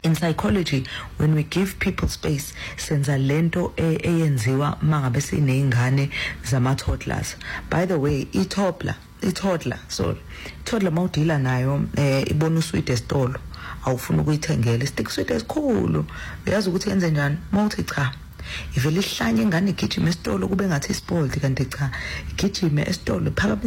In psychology, when we give people space, senza lento eyenziwa mangabe sineyingane zama toddlers. By the way, toddler mawudila nayo ibona usweet esitolo awufuna ukuyithengela stick sweet esikhulu uyazi ukuthi yenze njani mawuthi cha ivele ihlanye ingane igijima esitolo kube ngathi spoiled kanti cha igijime esitolo phakathi